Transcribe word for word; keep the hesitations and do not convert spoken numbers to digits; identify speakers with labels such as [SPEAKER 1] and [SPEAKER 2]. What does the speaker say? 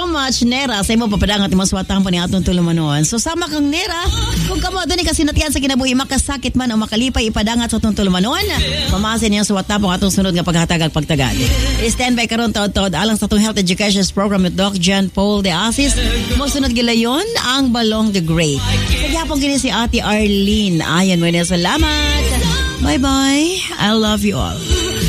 [SPEAKER 1] much, Nera. Sa imo papadangat imong swatang pa ni atong tulumanon. So sama kang Nera, kung kamo doon kasi sinatian sa kinabuhi makasakit man o makalipay ipadangat sa atong tulumanon. Pamasin niya swatang pang atong sunod nga paghatag pagtagad. Stand by karon taod-taod alang sa atong health education program with Doc John Paul De Asis. Mo sunod gilayon ang Balong the Great. Nagyapon gini si Ate Arlene. Ayan mo na salamat. Bye bye. I love you all.